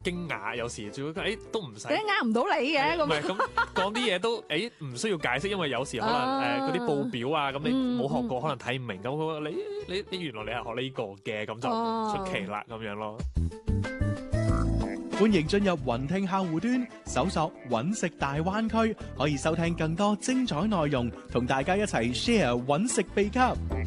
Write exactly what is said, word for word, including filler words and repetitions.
驚訝，有時仲會誒都唔使。 點解呃唔到你嘅咁？ 唔係咁講啲嘢都誒唔需要解釋，因為有時可能誒嗰啲報表啊，咁你冇學過，可能睇唔明咁。佢話你你你原來你係學呢個嘅，咁就唔出奇啦咁樣咯。 歡迎進入雲聽客戶端，搜索揾食大灣區，可以收聽更多精彩內容，同大家一齊 share 揾食秘笈。